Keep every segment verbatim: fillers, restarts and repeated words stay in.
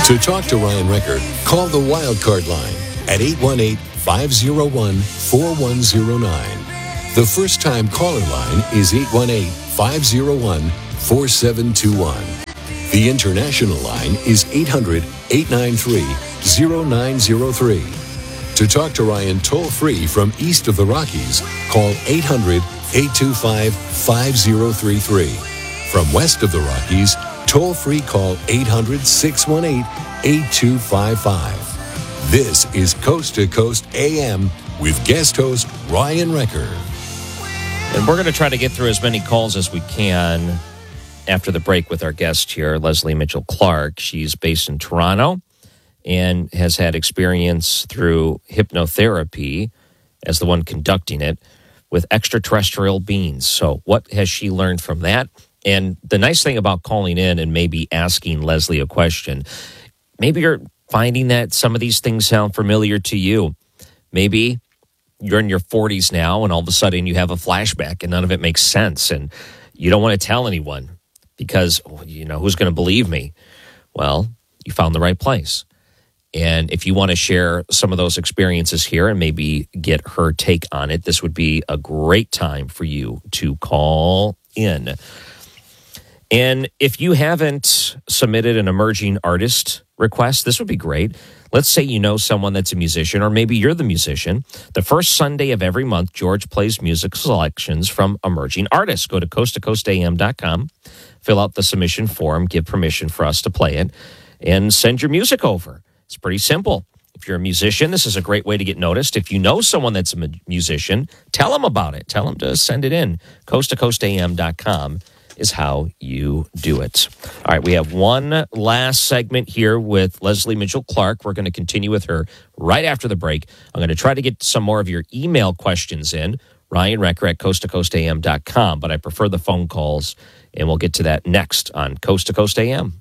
To talk to Ryan Recker, call the Wildcard line at eight one eight, five oh one, four one oh nine. The first-time caller line is eight one eight, five oh one, four seven two one. The international line is eight hundred, eight nine three, oh nine oh three. To talk to Ryan toll-free from east of the Rockies, call eight hundred, eight two five, five oh three three. From west of the Rockies, toll-free call eight hundred, six one eight, eight two five five. This is Coast to Coast A M with guest host Ryan Recker. And we're going to try to get through as many calls as we can after the break with our guest here, Leslie Mitchell Clark. She's based in Toronto and has had experience through hypnotherapy as the one conducting it with extraterrestrial beings. So what has she learned from that? And the nice thing about calling in and maybe asking Leslie a question, maybe you're finding that some of these things sound familiar to you. Maybe you're in your forties now and all of a sudden you have a flashback and none of it makes sense and you don't want to tell anyone because, you know, who's going to believe me? Well, you found the right place. And if you want to share some of those experiences here and maybe get her take on it, this would be a great time for you to call in. And if you haven't submitted an emerging artist request, this would be great. Let's say you know someone that's a musician, or maybe you're the musician. The first Sunday of every month, George plays music selections from emerging artists. Go to coast to coast a m dot com, fill out the submission form, give permission for us to play it, and send your music over. It's pretty simple. If you're a musician, this is a great way to get noticed. If you know someone that's a musician, tell them about it. Tell them to send it in. coast to coast a m dot com is how you do it. All right, we have one last segment here with Leslie Mitchell Clark. We're going to continue with her right after the break. I'm going to try to get some more of your email questions in, Ryan Recker at coast to coast a m dot com, but I prefer the phone calls, and we'll get to that next on Coast to Coast A M.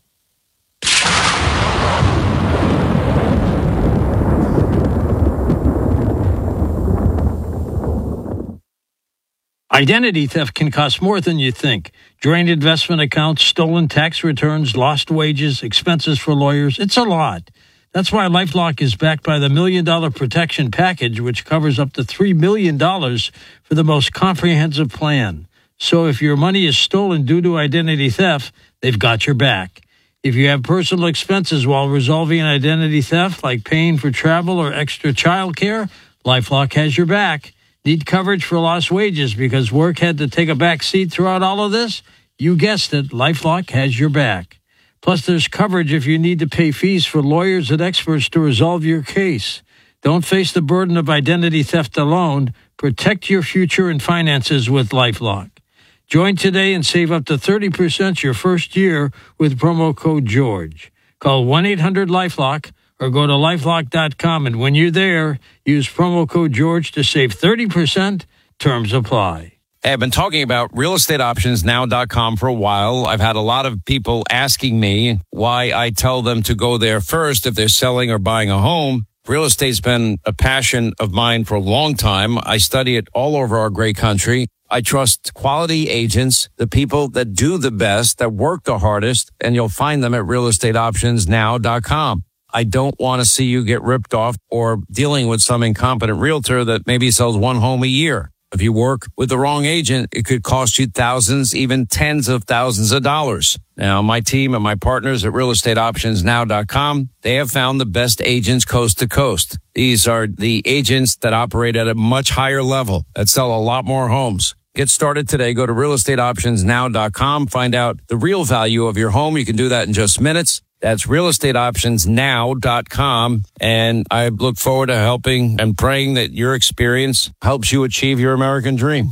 Identity theft can cost more than you think. Drained investment accounts, stolen tax returns, lost wages, expenses for lawyers. It's a lot. That's why LifeLock is backed by the Million Dollar Protection Package, which covers up to three million dollars for the most comprehensive plan. So if your money is stolen due to identity theft, they've got your back. If you have personal expenses while resolving identity theft, like paying for travel or extra child care, LifeLock has your back. Need coverage for lost wages because work had to take a back seat throughout all of this? You guessed it, LifeLock has your back. Plus, there's coverage if you need to pay fees for lawyers and experts to resolve your case. Don't face the burden of identity theft alone. Protect your future and finances with LifeLock. Join today and save up to thirty percent your first year with promo code GEORGE. Call one eight hundred LifeLock or go to lifelock dot com, and when you're there, use promo code GEORGE to save thirty percent. Terms apply. Hey, I've been talking about real estate options now dot com for a while. I've had a lot of people asking me why I tell them to go there first if they're selling or buying a home. Real estate's been a passion of mine for a long time. I study it all over our great country. I trust quality agents, the people that do the best, that work the hardest, and you'll find them at real estate options now dot com. I don't want to see you get ripped off or dealing with some incompetent realtor that maybe sells one home a year. If you work with the wrong agent, it could cost you thousands, even tens of thousands of dollars. Now, my team and my partners at real estate options now dot com, they have found the best agents coast to coast. These are the agents that operate at a much higher level, that sell a lot more homes. Get started today. Go to real estate options now dot com. Find out the real value of your home. You can do that in just minutes. That's real estate options now dot com. And I look forward to helping and praying that your experience helps you achieve your American dream.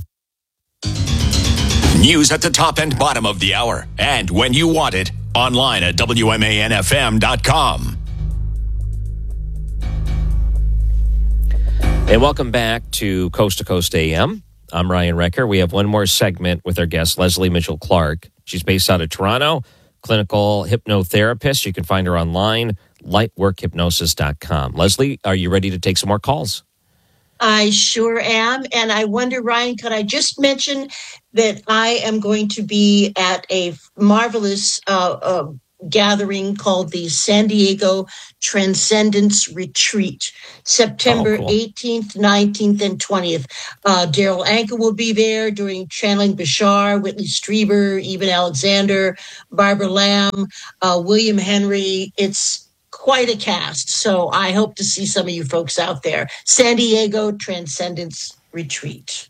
News at the top and bottom of the hour. And when you want it, online at W M A N F M dot com. And welcome back to Coast to Coast A M. I'm Ryan Recker. We have one more segment with our guest, Leslie Mitchell Clark. She's based out of Toronto, clinical hypnotherapist. You can find her online, lightwork hypnosis dot com. Leslie, are you ready to take some more calls? I sure am. And I wonder, Ryan, could I just mention that I am going to be at a marvelous uh, uh, gathering called the San Diego Transcendence Retreat, September Oh, cool. eighteenth, nineteenth, and twentieth. Uh, Daryl Anka will be there doing Channeling Bashar, Whitley Strieber, Eben Alexander, Barbara Lamb, uh, William Henry. It's quite a cast. So I hope to see some of you folks out there. San Diego Transcendence Retreat.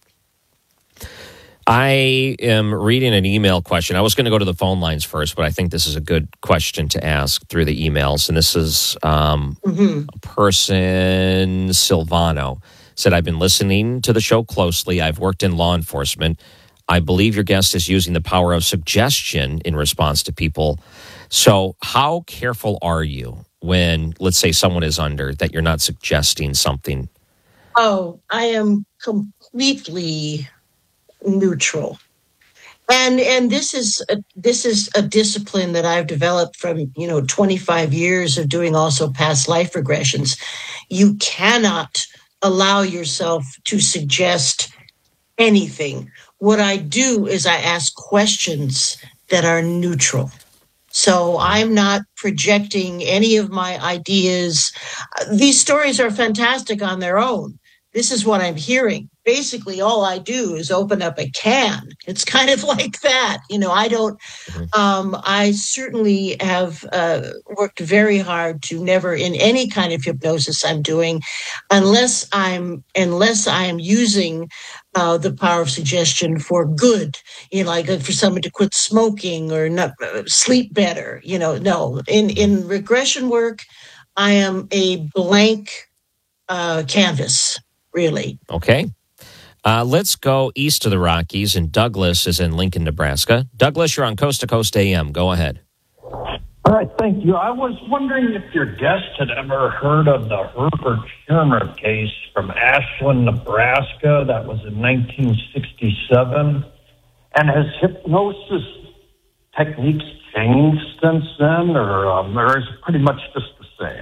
I am reading an email question. I was going to go to the phone lines first, but I think this is a good question to ask through the emails. And this is um, mm-hmm. a person, Silvano, said, I've been listening to the show closely. I've worked in law enforcement. I believe your guest is using the power of suggestion in response to people. So how careful are you when, let's say, someone is under, that you're not suggesting something? Oh, I am completely neutral. And and this is a, this is a discipline that I've developed from, you know, twenty-five years of doing also past life regressions. You cannot allow yourself to suggest anything. What I do is I ask questions that are neutral. So I'm not projecting any of my ideas. These stories are fantastic on their own. This is what I'm hearing. Basically, all I do is open up a can. It's kind of like that. You know, I don't, um, I certainly have uh, worked very hard to never in any kind of hypnosis I'm doing, unless I'm, unless I'm using uh, the power of suggestion for good, you know, like for someone to quit smoking or not uh, sleep better, you know, no. In, in regression work, I am a blank uh, canvas, really. Okay. Uh, let's go east of the Rockies, and Douglas is in Lincoln, Nebraska. Douglas, you're on Coast to Coast A M. Go ahead. All right, thank you. I was wondering if your guest had ever heard of the Herbert Schirmer case from Ashland, Nebraska. That was in nineteen sixty-seven. And has hypnosis techniques changed since then, or, um, or is it pretty much just the same?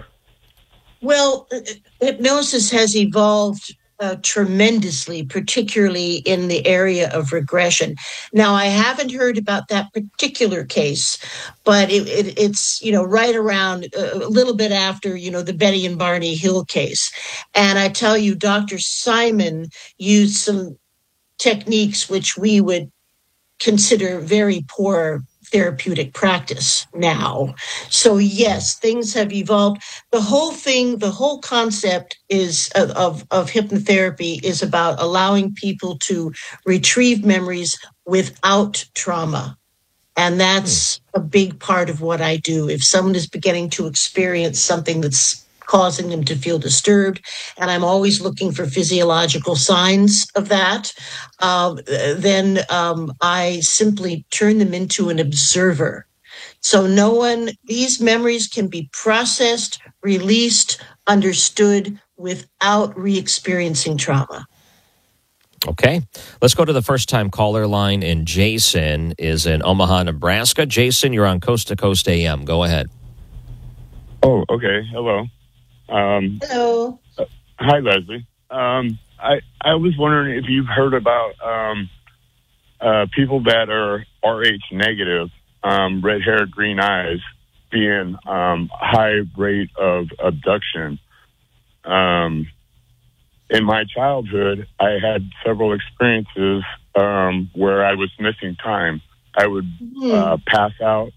Well, hypnosis has evolved Uh, tremendously, particularly in the area of regression. Now, I haven't heard about that particular case, but it, it, it's, you know, right around uh, a little bit after, you know, the Betty and Barney Hill case. And I tell you, Doctor Simon used some techniques which we would consider very poor therapeutic practice now. So yes, things have evolved. The whole thing, the whole concept is of, of, of hypnotherapy is about allowing people to retrieve memories without trauma. And that's a big part of what I do. If someone is beginning to experience something that's causing them to feel disturbed, and I'm always looking for physiological signs of that, uh, then um, I simply turn them into an observer. So no one, these memories can be processed, released, understood without re-experiencing trauma. Okay. Let's go to the first-time caller line, and Jason is in Omaha, Nebraska. Jason, you're on Coast to Coast A M. Go ahead. Oh, okay. Hello. Um, Hello. Uh, hi, Leslie. Um, I I was wondering if you've heard about um, uh, people that are R H negative, um, red hair, green eyes, being um, high rate of abduction. Um, in my childhood, I had several experiences um, where I was missing time. I would Mm. uh, pass out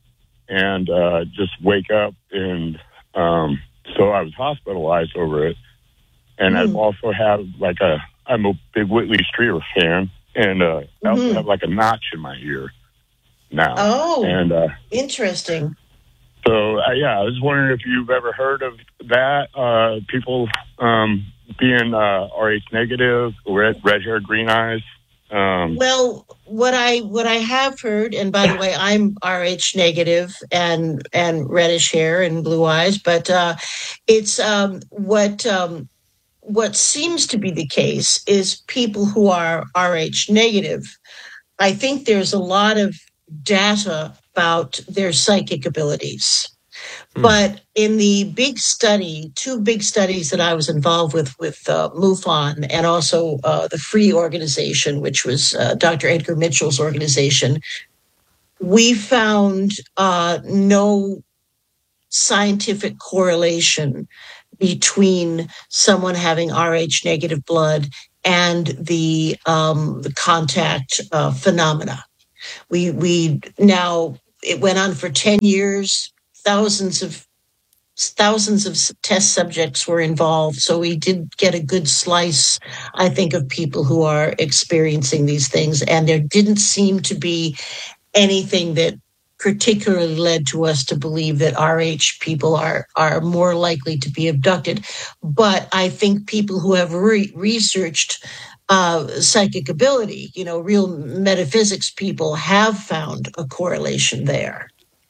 and uh, just wake up and. Um, So I was hospitalized over it. And Mm. I've also had like a, I'm a big Whitley Strieber fan. And uh, I also Mhm. have like a notch in my ear now. Oh, And uh, interesting. so, uh, yeah, I was wondering if you've ever heard of that. Uh, people um, being uh, R H negative, red, red hair, green eyes. Um, Well, what I what I have heard, and by the way, I'm R H negative and and reddish hair and blue eyes, but uh, it's um, what um, what seems to be the case is people who are R H negative. I think there's a lot of data about their psychic abilities. But in the big study, two big studies that I was involved with, with uh, MUFON and also uh, the FREE organization, which was uh, Doctor Edgar Mitchell's organization, we found uh, no scientific correlation between someone having R H negative blood and the um, the contact uh, phenomena. We we now it went on for ten years. Thousands of thousands of test subjects were involved, so we did get a good slice, I think, of people who are experiencing these things, and there didn't seem to be anything that particularly led to us to believe that R H people are are more likely to be abducted. But I think people who have re- researched uh, psychic ability, you know, real metaphysics people, have found a correlation there.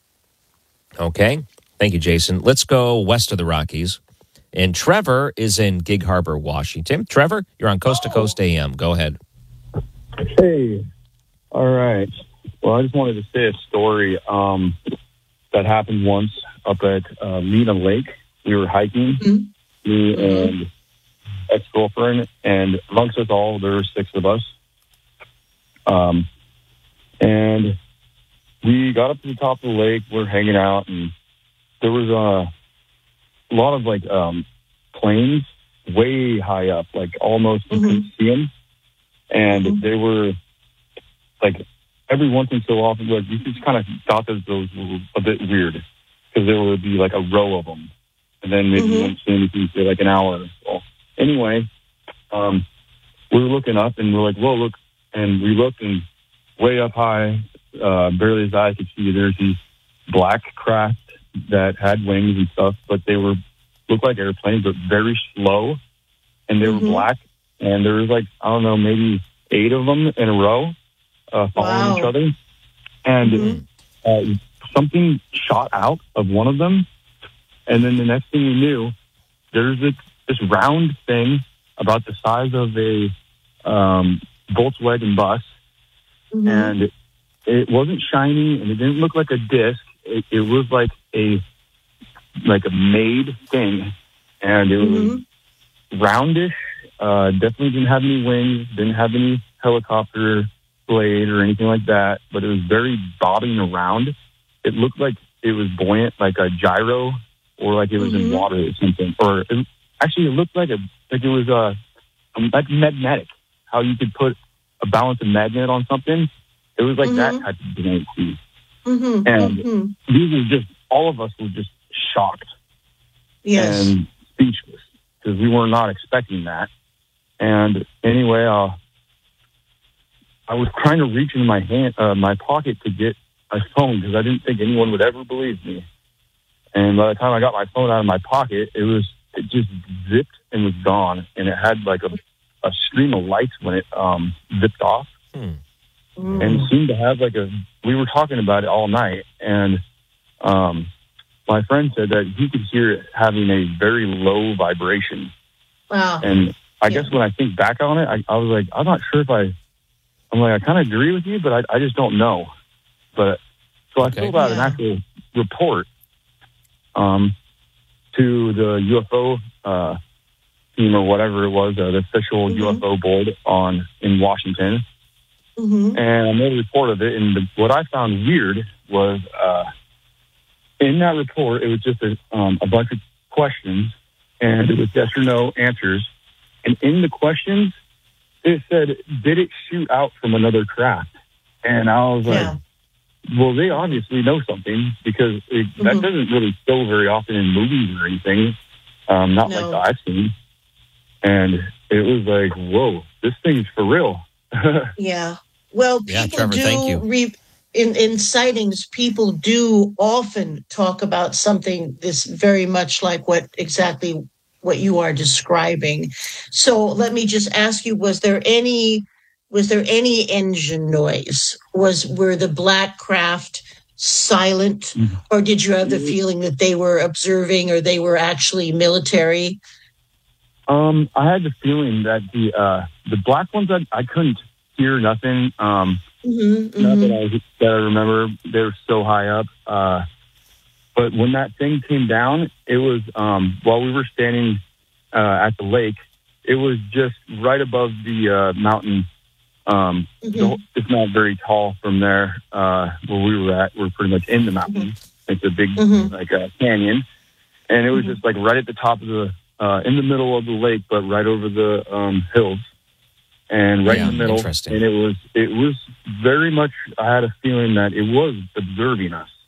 Okay. Thank you, Jason. Let's go west of the Rockies. And Trevor is in Gig Harbor, Washington. Trevor, you're on Coast to Coast A M. Go ahead. Hey. All right. Well, I just wanted to say a story um, that happened once up at uh, Lena Lake. We were hiking, mm-hmm. me and ex-girlfriend, and amongst us all, there were six of us. Um, and we got up to the top of the lake. We're hanging out, and there was a, a lot of like um, planes way high up, like almost you mm-hmm. couldn't see them, and mm-hmm. they were like. Every once in so often, like, you just kind of thought that those were a bit weird because there would be like a row of them, and then maybe mm-hmm. you wouldn't see anything for like an hour. So anyway, um, we were looking up and we're like, "Whoa, look!" And we looked, and way up high, uh, barely as I could see, there's these black craft that had wings and stuff, but they were looked like airplanes, but very slow, and they mm-hmm. were black, and there was like I don't know, maybe eight of them in a row. Uh, following wow. each other, and mm-hmm. uh, something shot out of one of them, and then the next thing you knew, there's this, this round thing about the size of a um, Volkswagen bus, mm-hmm. and it, it wasn't shiny, and it didn't look like a disc. It, it was like a like a made thing, and it mm-hmm. was roundish. Uh, definitely didn't have any wings, didn't have any helicopter blade or anything like that, but it was very bobbing around. It looked like it was buoyant, like a gyro, or like it was mm-hmm. in water or something. Or it, actually, it looked like a like it was a, a like magnetic. How you could put a balance of magnet on something. It was like mm-hmm. that type of thing. Mm-hmm. And mm-hmm. these were just all of us were just shocked yes. and speechless because we were not expecting that. And anyway, uh. I was trying to reach in my hand, uh, my pocket to get my phone because I didn't think anyone would ever believe me. And by the time I got my phone out of my pocket, it was it just zipped and was gone, and it had like a, a stream of lights when it um, zipped off, hmm. and it seemed to have like a. We were talking about it all night, and um, my friend said that he could hear it having a very low vibration. Wow! And I yeah. guess when I think back on it, I, I was like, I'm not sure if I. I'm like, I kind of agree with you, but I, I just don't know. But so I okay. filled out yeah. an actual report um, to the U F O uh, team or whatever it was, uh, the official mm-hmm. U F O board on in Washington, mm-hmm. and I made a report of it. And the, what I found weird was uh, in that report, it was just a, um, a bunch of questions, and it was yes or no answers. And in the questions, it said, did it shoot out from another craft? And I was like, yeah. well, they obviously know something because it, mm-hmm. that doesn't really show very often in movies or anything. Um, not no. like that I've seen. And it was like, whoa, this thing's for real. yeah. Well, people yeah, Trevor, do, thank you. Re- in, in sightings, people do often talk about something this very much like what exactly what you are describing. So let me just ask you, was there any was there any engine noise? Was were the black craft silent, mm-hmm. or did you have the feeling that they were observing or they were actually military? Um, I had the feeling that the uh, the black ones, I, I couldn't hear nothing. Um, mm-hmm, not mm-hmm. that, I, that I remember. They were so high up. Uh, But when that thing came down, it was, um, while we were standing uh, at the lake, it was just right above the uh, mountain Um, Mhm. the, it's not very tall from there uh, where we were at. We're pretty much in the mountain. It's a big Mhm. like uh, canyon, and it was Mhm. just like right at the top of the, uh, in the middle of the lake, but right over the um, hills, and right Yeah, in the middle. interesting. And it was it was very much. I had a feeling that it was observing us.